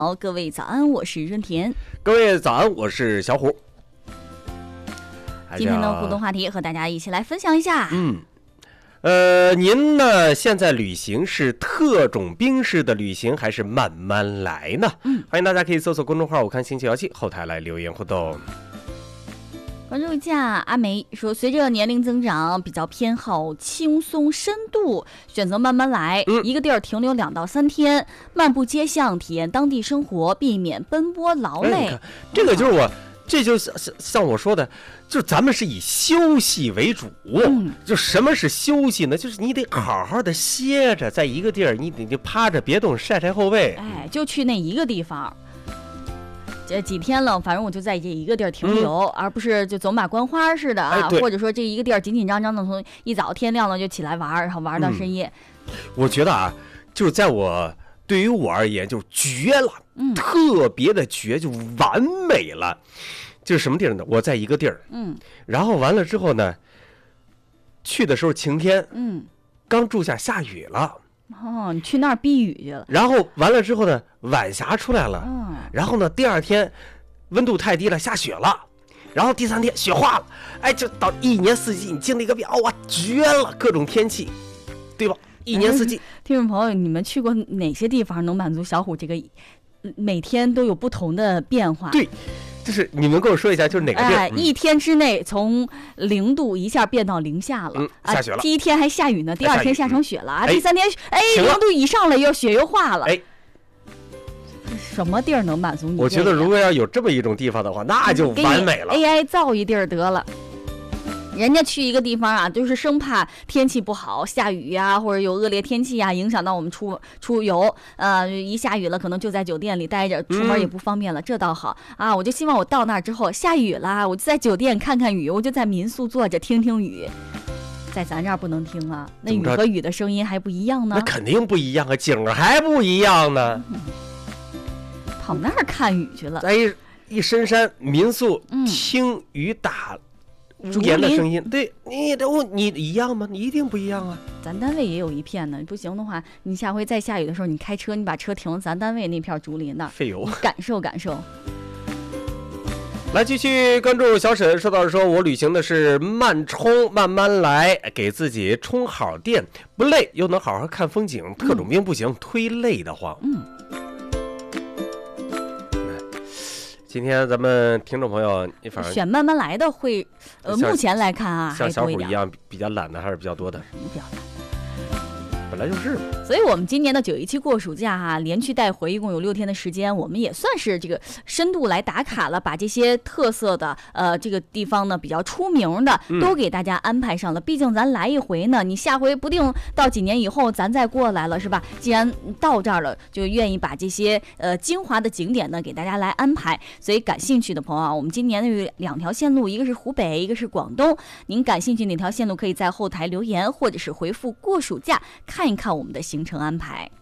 好，各位早安，我是润田。 各位早安，我是小虎。 今天的互动话题和大家一起来分享一下。 您呢现在旅行是特种兵式的旅行还是慢慢来呢？欢迎大家可以搜索公众号我看星期摇气后台来留言互动。 关注一下阿梅说，随着年龄增长，比较偏好轻松深度，选择慢慢来，一个地儿停留2到3天，漫步街巷，体验当地生活，避免奔波劳累。 这个就是这就像我说的，就是咱们是以休息为主。就什么是休息呢？就是你得好好的歇着，在一个地儿，你得趴着别动，晒晒后背。 就去那一个地方。这几天了，反正我就在这一个地儿停留，而不是就走马观花似的啊，或者说这一个地儿紧紧张张的，从一早天亮了就起来玩，然后玩到深夜。 我觉得啊，就是对于我而言，就绝了，特别的绝，就完美了。就是什么地儿呢？我在一个地儿，然后完了之后呢，去的时候晴天，刚住下雨了。 你去那儿避雨去了。 然后完了之后呢，晚霞出来了。然后呢，第二天温度太低了，下雪了。然后第3天雪化了。就到一年四季，你经历个遍，哇，绝了！各种天气，对吧？一年四季。 听众朋友，你们去过哪些地方能满足小虎这个每天都有不同的变化？ 对。就是你们跟我说一下，就是哪个地儿？ 一天之内从0度一下变到0下了， 下雪了。 第1天还下雨呢，第2天下成雪了，第3天0度以上了，又雪又化了。什么地儿能满足你？ 我觉得如果要有这么一种地方的话，那就完美了。 AI 造一地儿得了。人家去一个地方啊，就是生怕天气不好，下雨呀，或者有恶劣天气呀，影响到我们出游。一下雨了，可能就在酒店里待着，出门也不方便了。这倒好啊，我就希望我到那儿之后下雨了，我就在酒店看看雨，我就在民宿坐着听听雨。在咱这儿不能听啊，那雨和雨的声音还不一样呢。 那肯定不一样啊，景儿还不一样呢。 跑那儿看雨去了， 在一深山民宿，听雨打屋檐的声音，对你一样吗？你一定不一样啊！ 咱单位也有一片呢，不行的话，你下回再下雨的时候，你开车，你把车停咱单位那片竹林那儿， 费油， 感受感受。 来继续关注小沈，说我旅行的是慢冲慢慢来，给自己充好电，不累又能好好看风景。特种兵不行，忒累得慌。今天咱们听众朋友，你反正选慢慢来的会，目前来看啊， 像小虎一样比较懒的还是比较多的。 比较懒， 本来就是嘛。 所以我们今年的917过暑假连去带回，一共有6天的时间，我们也算是这个深度来打卡了，把这些特色的这个地方呢比较出名的都给大家安排上了。毕竟咱来一回呢，你下回不定到几年以后咱再过来了，是吧？既然到这儿了，就愿意把这些精华的景点呢给大家来安排。所以感兴趣的朋友啊，我们今年有2条线路，一个是湖北，一个是广东。您感兴趣哪条线路，可以在后台留言，或者是回复过暑假，看一看我们的行程安排。